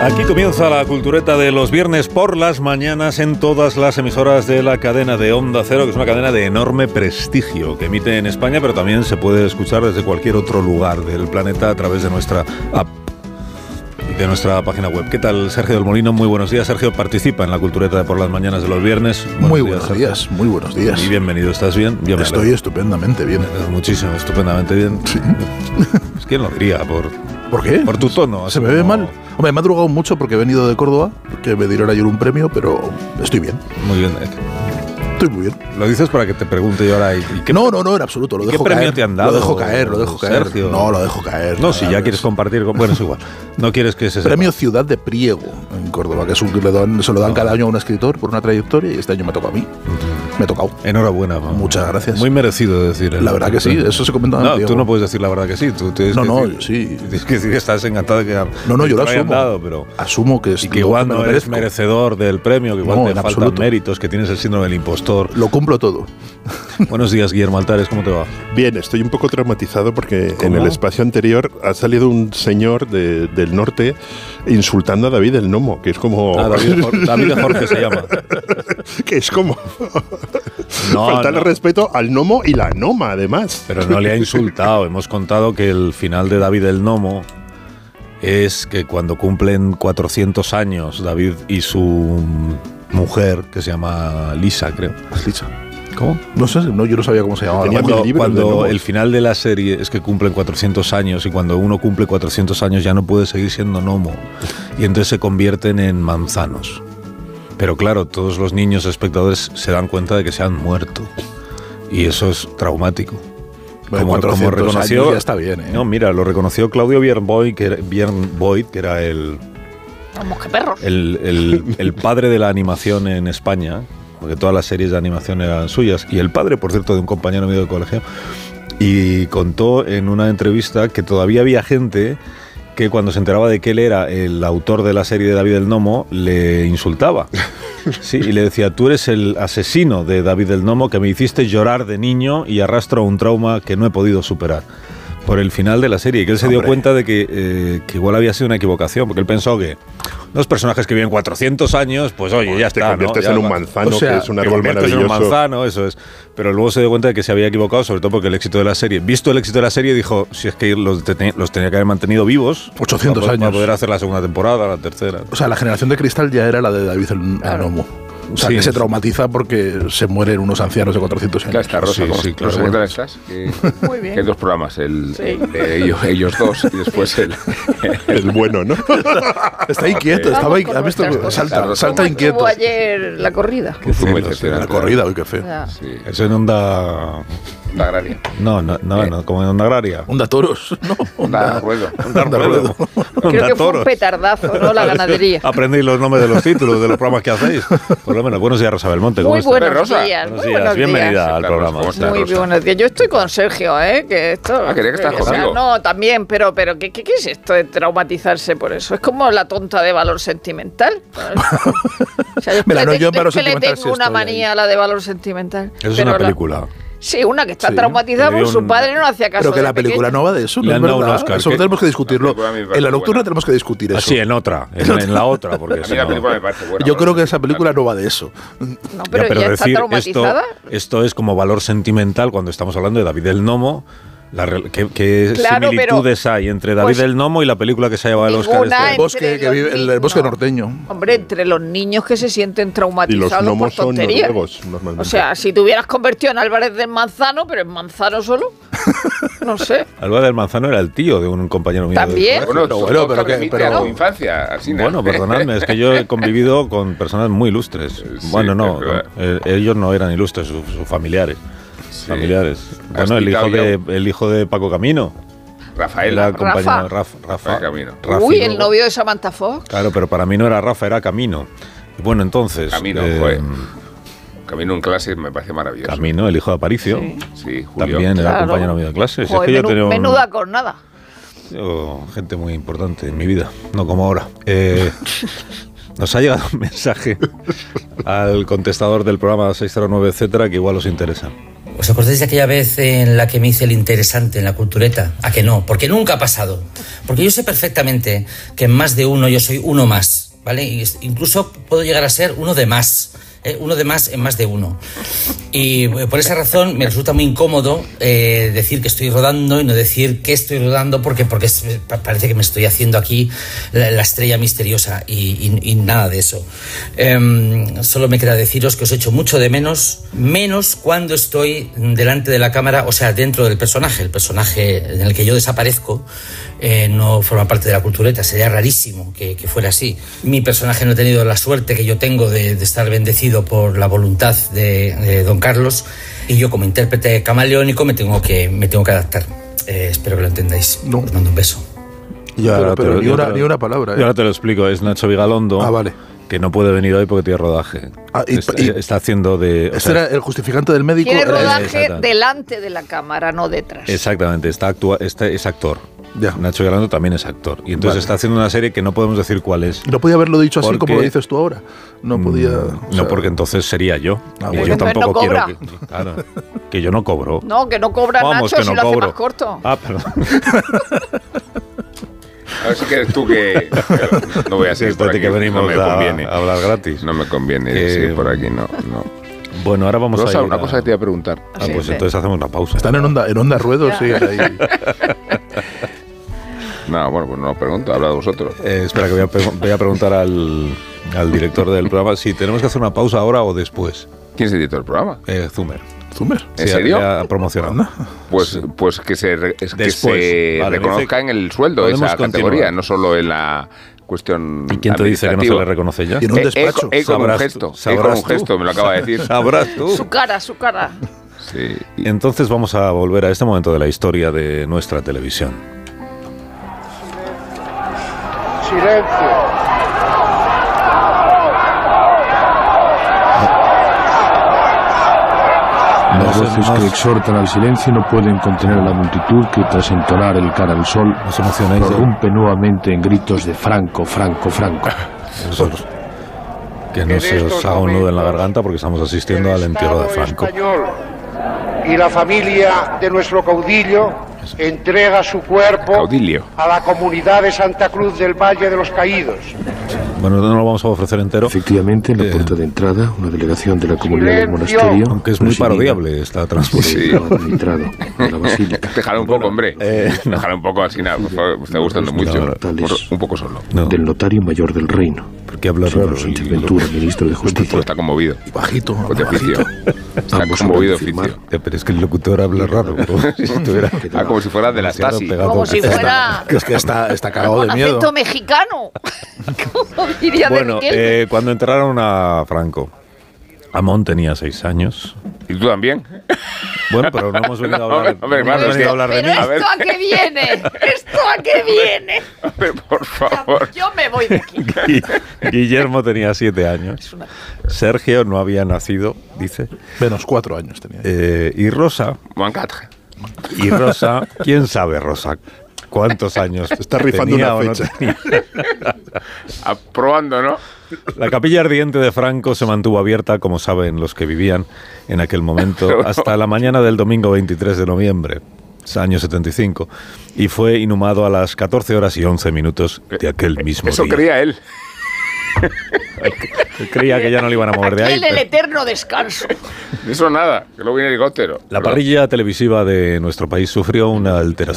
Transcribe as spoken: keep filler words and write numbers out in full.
Aquí comienza la cultureta de los viernes por las mañanas en todas las emisoras de la cadena de Onda Cero, que es una cadena de enorme prestigio, que emite en España, pero también se puede escuchar desde cualquier otro lugar del planeta a través de nuestra app y de nuestra página web. ¿Qué tal, Sergio del Molino? Muy buenos días. Sergio participa en la cultureta de por las mañanas de los viernes. Buenos muy días, buenos Sergio. días, muy buenos días. Y bienvenido. ¿Estás bien? Yo me Estoy alegro. estupendamente bien. Muchísimo, estupendamente bien. Sí. Es que lo diría por... ¿Por qué? Por tu tono. ¿Se me ve como... mal? Hombre, me ha drogado mucho porque he venido de Córdoba, que me dieron ayer un premio, pero estoy bien. Muy bien. Estoy muy bien. Lo dices para que te pregunte yo ahora. ¿Y qué, no, no, no, en absoluto. Lo ¿qué dejo premio caer. te han dado? Lo dejo caer, lo dejo caer. Sergio? No, lo dejo caer. No, nada, si ya nada, quieres es... compartir. Con... Bueno, es igual. No quieres que se sepa. Premio Ciudad de Priego en Córdoba, que es un que le dan, se lo dan no. cada año a un escritor por una trayectoria y este año me toca a mí. Uh-huh. Me ha tocado. Enhorabuena. Mamá. Muchas gracias. Muy merecido decir. La verdad que sí, eso se comenta en No, Priego. tú no puedes decir la verdad que sí. Tú tienes no, que no, decir, sí. Tienes que decir que estás encantado de que No, no, yo lo asumo. Dado, pero asumo que es y que igual no eres merezco. merecedor del premio, que igual no, te faltan absoluto. méritos, que tienes el síndrome del impostor. Lo cumplo todo. Buenos días, Guillermo Altares, ¿cómo te va? Bien, estoy un poco traumatizado porque ¿Cómo? en el espacio anterior ha salido un señor de, del norte insultando a David el Nomo, que es como... Ah, David, Jorge, David Jorge se llama. Que es como... No, faltarle no. respeto al Nomo y la Noma, además. Pero no le ha insultado. Hemos contado que el final de David el Nomo es que cuando cumplen cuatrocientos años, David y su mujer, que se llama Lisa, creo. Lisa. ¿Cómo? No sé, no, yo no sabía cómo se llamaba. Tenía Cuando, mil libros de cuando Nomo. el final de la serie es que cumplen cuatrocientos años y cuando uno cumple cuatrocientos años ya no puede seguir siendo Nomo y entonces se convierten en manzanos. Pero claro, todos los niños espectadores se dan cuenta de que se han muerto y eso es traumático. Bueno, como, como reconoció, ya está bien, ¿eh? No, mira, lo reconoció Claudio Björn que era, Björn Voigt, que era el, Vamos, qué perros. el, el, el padre de la animación en España, porque todas las series de animación eran suyas, y el padre, por cierto, de un compañero mío de colegio, y contó en una entrevista que todavía había gente que cuando se enteraba de que él era el autor de la serie de David el Nomo, le insultaba. Sí, y le decía, tú eres el asesino de David el Nomo que me hiciste llorar de niño y arrastro un trauma que no he podido superar. Por el final de la serie, y que él se Hombre. dio cuenta de que, eh, que igual había sido una equivocación, porque él pensó que los personajes que viven cuatrocientos años, pues oye, ya Te está, conviertes ¿no? Ya en un va. manzano, O sea, que es un Te árbol conviertes en maravilloso. un manzano, eso es. Pero luego se dio cuenta de que se había equivocado, sobre todo porque el éxito de la serie, visto el éxito de la serie, dijo, si es que los, te, los tenía que haber mantenido vivos, ochocientos para, años. para poder hacer la segunda temporada, la tercera. O sea, la generación de cristal ya era la de David el, Claro. el Nomo. O sea, Sí. que se traumatiza porque se mueren unos ancianos de cuatrocientos años. Claro, está Rosa, Sí, ¿cómo, sí, claro. Rosa, ¿qué tal estás? Que, Muy bien. que hay dos programas, el, Sí. el de ellos, ellos dos y después el... El bueno, ¿no? Está inquieto, Vamos estaba, con ¿has visto? nuestras cosas. Salta, ¿Cómo salta ¿Cómo inquieto. estuvo ayer la corrida? que fue muy Sí, decepcionante. La corrida, uy, qué feo. Ya. Sí, Eso en Onda... la agraria. No, no, no, ¿Eh? no, como en Onda Agraria. Onda toros, ¿no? Onda ruedo. Onda Ruedo. Creo Onda que fue un Toros. petardazo, ¿no? La ganadería. Aprendéis los nombres de los títulos de los programas que hacéis. Por lo menos, buenos días, Rosa Belmonte. ¿Cómo Muy estás? buenos Rosa? días. Buenos Muy días, buenos bienvenida días. al Claro, programa. ¿cómo estás? Muy Rosa? buenos días. Yo estoy con Sergio, ¿eh? Que esto. Ah, quería que estás o sea, conmigo. no, también, pero, pero ¿qué, qué, ¿qué es esto de traumatizarse por eso? Es como la tonta de valor sentimental. O sea, yo Mira, no, le, yo en valor es que le sentimental sí tengo una estoy manía ahí. a la de valor sentimental. Eso es Pero una la- película. Sí, una que está Sí. traumatizada Le dio porque su un- padre no hacía caso. Pero que de la película pequeño. no va de eso, Le ¿no han es dado un verdad? Oscar. Eso ¿Qué? tenemos que discutirlo. La película a mí me parece En la nocturna buena. tenemos que discutir eso. Así, en otra, en, en la otra. Porque A si mí la no- película me parece buena. Yo creo que bueno. esa película no va de eso. No, Ya, pero, pero ya está decir esto, traumatizada. esto es como valor sentimental cuando estamos hablando de David el Nomo. La re- ¿Qué, qué Claro, similitudes pero- hay entre David pues, el Nomo y la película que se ha llevado el Oscar? ninguna este? El Entre bosque, que los vive, el, el niños. bosque norteño. Hombre, entre los niños que se sienten Y los traumatizados por gnomos son tonterías. noruegos, normalmente. O sea, si te hubieras convertido en Álvarez del Manzano, pero en Manzano solo, no sé. Álvaro del Manzano era el tío de un compañero mío. del También. colegio. Bueno, Pero todo bueno, pero que que- remite pero- a tu infancia, Alsina. Bueno, perdonadme, es que yo he convivido con personas muy ilustres. Sí, bueno, no, es verdad. eh, ellos no eran ilustres, sus, sus familiares. Sí. Familiares. Has Bueno, el hijo, citado de, ya- el hijo de Paco Camino. Rafael. Era Rafa. compañero Rafa. Rafa, Rafa Camino. Rafi Uy, el luego. novio de Samantha Fox. Claro, pero para mí no era Rafa, era Camino. Y bueno, entonces. Camino, eh, joder. Camino en clase me parece maravilloso. Camino, el hijo de Aparicio. Sí. Sí, Julio. También era Claro. compañero mío de clase. Si Joder, es que yo menú- tenía un- menuda cornada. yo, gente muy importante en mi vida, no como ahora. Eh, nos ha llegado un mensaje al contestador del programa seis cero nueve, etcétera, que igual os interesa. ¿Os acordáis de aquella vez en la que me hice el interesante en la cultureta? ¿A que no? Porque nunca ha pasado. Porque yo sé perfectamente que en más de uno yo soy uno más, ¿vale? Y incluso puedo llegar a ser uno de más. Eh, uno de más en más de uno. Y eh, por esa razón me resulta muy incómodo eh, decir que estoy rodando y no decir que estoy rodando porque, porque es, parece que me estoy haciendo aquí la, la estrella misteriosa y, y, y nada de eso. Eh, solo me queda deciros que os echo mucho de menos, menos cuando estoy delante de la cámara, o sea, dentro del personaje. El personaje en el que yo desaparezco eh, no forma parte de la cultureta. Sería rarísimo que, que fuera así. Mi personaje no ha tenido la suerte que yo tengo de, de estar bendecido por la voluntad de, de don Carlos, y yo como intérprete camaleónico me tengo que, me tengo que adaptar. Eh, espero que lo entendáis. No. Os mando un beso. Ya, pero pero te lo- ni, ya una, te lo- ni una palabra. Y ¿eh? ahora te lo explico, es Nacho Vigalondo. Ah, vale. Que no puede venir hoy porque tiene rodaje. Ah, y- está, y- está haciendo de... o Este sea, era el justificante del médico. Tiene era- rodaje exactamente. delante de la cámara, no detrás. Exactamente, está actua este es actor. Ya. Nacho Vigalondo también es actor. Y entonces Vale. está haciendo una serie que no podemos decir cuál es. No podía haberlo dicho así Porque- como lo dices tú ahora. No podía. Mm, o sea, no, porque entonces sería yo. Ah, y bueno. yo Entonces no tampoco quiero cobra. que, claro, que yo no cobro. No, que no cobra Vamos, Nacho que si no lo hace cobro. más corto. Ah, perdón. A ver si quieres tú que... No voy a Sí, seguir por espérate aquí, que venimos no me a, conviene. a hablar gratis. No me conviene Que- seguir por aquí, no, no. Bueno, ahora vamos Rosa, a ir una a- cosa que te iba a preguntar. Ah, Sí, pues sí. entonces hacemos una pausa. Están en onda, en onda ruedo, Ya. siguen ahí. No, bueno, pues no os pregunto, habla vosotros. Eh, espera, que voy a, pe- voy a preguntar al, al director del programa si tenemos que hacer una pausa ahora o después. ¿Quién es el director del programa? Eh, Zumer. Zumer. ¿En Sí, serio? ya ha promocionado. Pues, pues que se, re- es que Después. se Vale, reconozca dice- en el sueldo podemos esa continuar. categoría, no solo en la cuestión ¿Y quién te dice que no se le administrativa. reconoce ya? Y en un Eh, despacho. eh, eh, con un Sabrás gesto, tú, eh, sabrás con un tú. gesto, me lo acaba de decir. Sabrás tú. Su cara, su cara. Sí. Y entonces vamos a volver a este momento de la historia de nuestra televisión. Silencio. No Las se- voces no que se- exhortan al silencio no pueden contener a la multitud que, tras entonar el cara al sol, No os emocionéis, ¿eh? prorrumpe nuevamente en gritos de Franco, Franco, Franco. Vosotros. Que no se os haga un nudo en la garganta porque estamos asistiendo al entierro de Franco. Español y la familia de nuestro caudillo entrega su cuerpo Caudillo. a la comunidad de Santa Cruz del Valle de los Caídos. Bueno, no lo vamos a ofrecer entero, Efectivamente, en la Eh. puerta de entrada, una delegación de la comunidad del Silencio. monasterio, aunque es muy presidida parodiable esta por transmisión. Sí. el administrado de la basílica. Déjalo un poco, hombre. eh, no. Déjalo un poco así, nada, por favor, me está gustando No, mucho. no, tales. Un poco solo. No, Del notario mayor del reino, porque habla señor raro. Sánchez y- Ventura, ministro de Pues Justicia. está conmovido. Bajito. Pues de oficio. Está Ambos conmovido de saben firmar. oficio. Eh, Pero es que el locutor habla raro. como si estuviera Ah, como si fuera de la demasiado Stasi. pegado. Como si Está- fuera Que es que está, está cagado con de miedo. acento mexicano. Como diría de Bueno, Riquelme. eh, cuando enterraron a Franco, Amón tenía seis años. ¿Y tú también? Bueno, pero no hemos venido a No, hablar, hombre, no hemos claro, es venido que- a hablar de Pero mí. a ver. esto a qué viene, esto a qué viene. Hombre, por favor. Yo me voy de aquí. Gui- Guillermo tenía siete años. Sergio no había nacido, dice. Menos cuatro años tenía. Eh, y Rosa, Mancatre. y Rosa, ¿quién sabe Rosa? ¿Cuántos años? Está rifando tenía una o no fecha. tenía? Aprobando, ¿no? La capilla ardiente de Franco se mantuvo abierta, como saben los que vivían en aquel momento, Pero- hasta la mañana del domingo veintitrés de noviembre, año setenta y cinco, y fue inhumado a las catorce horas y once minutos de aquel mismo Eso día. creía él. Creía que ya no le iban a mover de ahí. Aquel el pero- eterno descanso. De eso nada, que luego viene el helicóptero. La parrilla televisiva de nuestro país sufrió una alteración